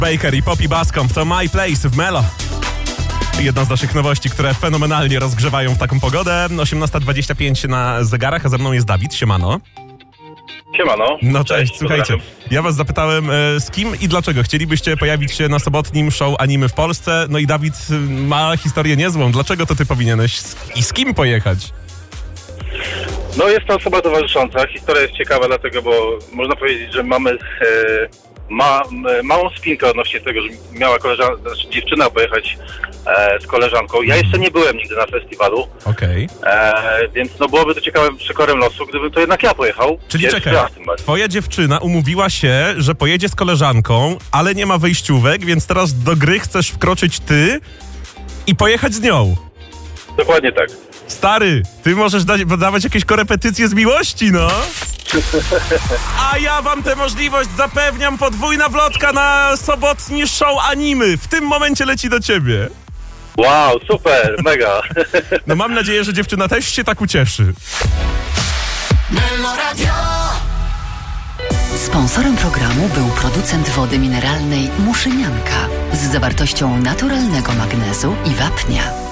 Baker i Poppy Bascomb to My Place w Melo. Jedna z naszych nowości, które fenomenalnie rozgrzewają w taką pogodę. 18:25 na zegarach, a ze mną jest Dawid. Siemano. Siemano. No cześć, słuchajcie. Ja was zapytałem, z kim i dlaczego chcielibyście pojawić się na sobotnim show anime w Polsce. No i Dawid ma historię niezłą. Dlaczego to ty powinieneś i z kim pojechać? No jest to osoba towarzysząca. Historia jest ciekawa dlatego, bo można powiedzieć, że mamy małą spinkę odnośnie tego, że miała dziewczyna pojechać z koleżanką. Ja jeszcze nie byłem nigdy na festiwalu. Okej. Więc no byłoby to ciekawym przekorem losu, gdybym to jednak ja pojechał. Czyli czekaj, twoja dziewczyna umówiła się, że pojedzie z koleżanką, ale nie ma wejściówek, więc teraz do gry chcesz wkroczyć ty i pojechać z nią. Dokładnie tak. Stary, ty możesz dawać jakieś korepetycje z miłości, no. A ja wam tę możliwość zapewniam. Podwójna wlotka na sobotni show anime. W tym momencie leci do ciebie. Wow, super, mega. No mam nadzieję, że dziewczyna też się tak ucieszy. Sponsorem programu był producent wody mineralnej Muszynianka z zawartością naturalnego magnezu i wapnia.